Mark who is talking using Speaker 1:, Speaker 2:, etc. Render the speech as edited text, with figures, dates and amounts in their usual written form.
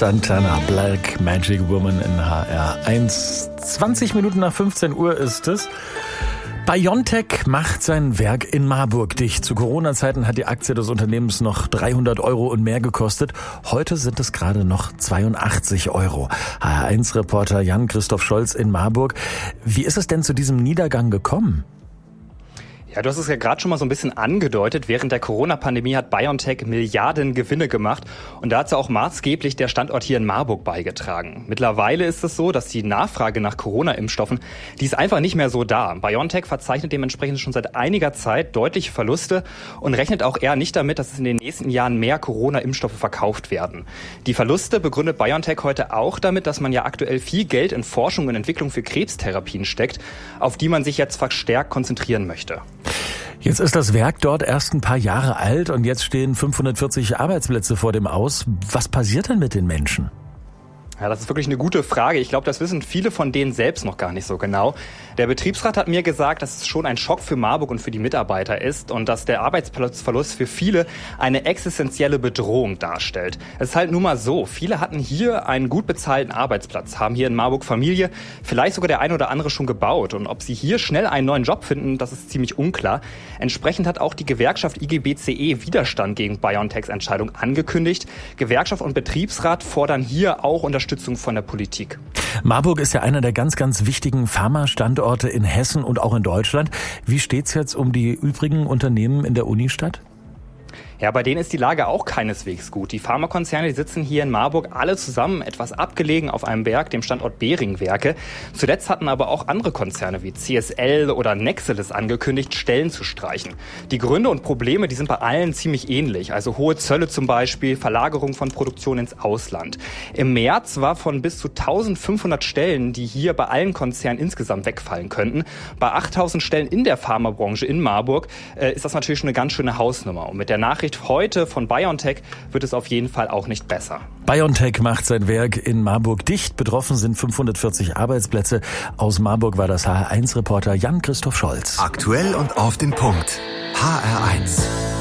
Speaker 1: Santana, Black Magic Woman in HR1. 20 Minuten nach 15 Uhr ist es. BioNTech macht sein Werk in Marburg dicht. Zu Corona-Zeiten hat die Aktie des Unternehmens noch 300 € und mehr gekostet. Heute sind es gerade noch 82 €. HR1-Reporter Jan-Christoph Scholz in Marburg. Wie ist es denn zu diesem Niedergang gekommen?
Speaker 2: Ja, du hast es ja gerade schon mal so ein bisschen angedeutet. Während der Corona-Pandemie hat BioNTech Milliarden Gewinne gemacht und dazu auch maßgeblich der Standort hier in Marburg beigetragen. Mittlerweile ist es so, dass die Nachfrage nach Corona-Impfstoffen, die ist einfach nicht mehr so da. BioNTech verzeichnet dementsprechend schon seit einiger Zeit deutliche Verluste und rechnet auch eher nicht damit, dass es in den nächsten Jahren mehr Corona-Impfstoffe verkauft werden. Die Verluste begründet BioNTech heute auch damit, dass man ja aktuell viel Geld in Forschung und Entwicklung für Krebstherapien steckt, auf die man sich jetzt verstärkt konzentrieren möchte.
Speaker 1: Jetzt ist das Werk dort erst ein paar Jahre alt und jetzt stehen 540 Arbeitsplätze vor dem Aus. Was passiert denn mit den Menschen?
Speaker 2: Ja, das ist wirklich eine gute Frage. Ich glaube, das wissen viele von denen selbst noch gar nicht so genau. Der Betriebsrat hat mir gesagt, dass es schon ein Schock für Marburg und für die Mitarbeiter ist und dass der Arbeitsplatzverlust für viele eine existenzielle Bedrohung darstellt. Es ist halt nun mal so, viele hatten hier einen gut bezahlten Arbeitsplatz, haben hier in Marburg Familie, vielleicht sogar der eine oder andere schon gebaut. Und ob sie hier schnell einen neuen Job finden, das ist ziemlich unklar. Entsprechend hat auch die Gewerkschaft IG/BCE Widerstand gegen BioNTechs Entscheidung angekündigt. Gewerkschaft und Betriebsrat fordern hier auch Unterstützung von der Politik.
Speaker 1: Marburg ist ja einer der ganz, ganz wichtigen Pharma-Standorte in Hessen und auch in Deutschland. Wie steht's jetzt um die übrigen Unternehmen in der Unistadt?
Speaker 2: Ja, bei denen ist die Lage auch keineswegs gut. Die Pharmakonzerne, die sitzen hier in Marburg alle zusammen, etwas abgelegen auf einem Berg, dem Standort Behringwerke. Zuletzt hatten aber auch andere Konzerne wie CSL oder Nexelis angekündigt, Stellen zu streichen. Die Gründe und Probleme, die sind bei allen ziemlich ähnlich. Also hohe Zölle zum Beispiel, Verlagerung von Produktion ins Ausland. Im März war von bis zu 1500 Stellen, die hier bei allen Konzernen insgesamt wegfallen könnten. Bei 8000 Stellen in der Pharmabranche in Marburg ist das natürlich schon eine ganz schöne Hausnummer. Und mit der Nachricht heute von BioNTech wird es auf jeden Fall auch nicht besser.
Speaker 1: BioNTech macht sein Werk in Marburg dicht. Betroffen sind 540 Arbeitsplätze. Aus Marburg war das HR1-Reporter Jan-Christoph Scholz.
Speaker 3: Aktuell und auf den Punkt. HR1.